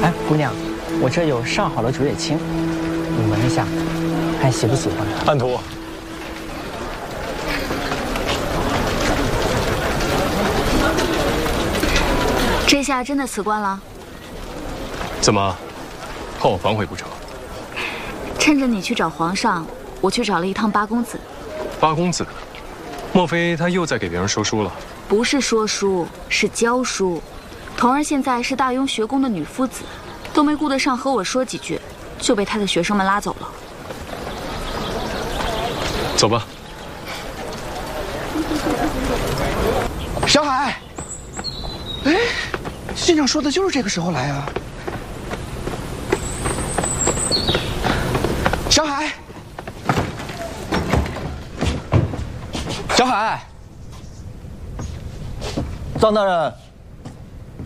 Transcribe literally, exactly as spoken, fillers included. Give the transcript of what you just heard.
哎，姑娘，我这有上好的竹叶青，你闻一下，看喜不喜欢？ 按图。 这下真的辞官了？ 怎么，怕我反悔不成？ 趁着你去找皇上，我去找了一趟八公子。 八公子，莫非他又在给别人说书了？ 不是说书，是教书。童儿现在是大庸学宫的女夫子，都没顾得上和我说几句，就被他的学生们拉走了。 走吧。 小海，哎，信上说的就是这个时候来啊。小海，小海， 臧大人。